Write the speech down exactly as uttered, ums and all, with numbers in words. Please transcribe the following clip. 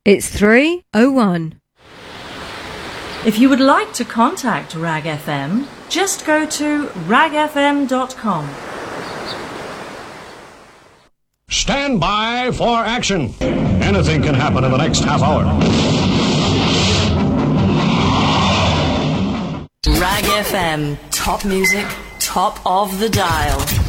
It's three oh one. If you would like to contact Rag F M, just go to rag f m dot com. Stand by for action. Anything can happen in the next half hour. Rag F M, top music, top of the dial.